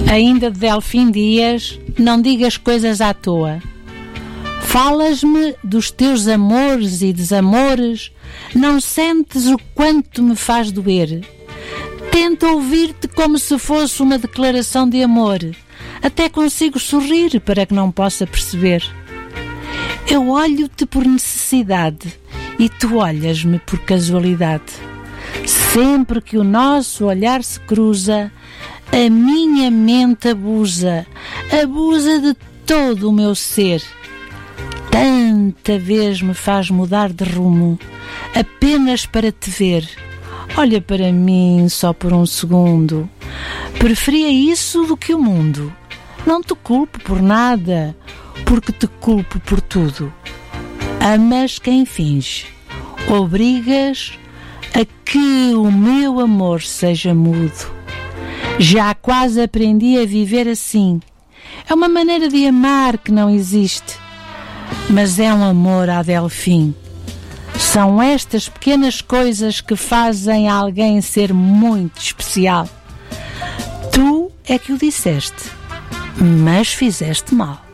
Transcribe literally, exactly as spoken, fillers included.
Ainda de Delfim Dias, não digas coisas à toa. Falas-me dos teus amores e desamores, não sentes o quanto me faz doer. Tento ouvir-te como se fosse uma declaração de amor. Até consigo sorrir para que não possa perceber. Eu olho-te por necessidade e tu olhas-me por casualidade. Sempre que o nosso olhar se cruza, a minha mente abusa, abusa de todo o meu ser. Tanta vez me faz mudar de rumo, apenas para te ver. Olha para mim só por um segundo. Preferia isso do que o mundo. Não te culpo por nada, porque te culpo por tudo. Amas quem finge, obrigas a que o meu amor seja mudo. Já quase aprendi a viver assim. É uma maneira de amar que não existe, mas é um amor à Delfim. São estas pequenas coisas que fazem alguém ser muito especial. Tu é que o disseste, mas fizeste mal.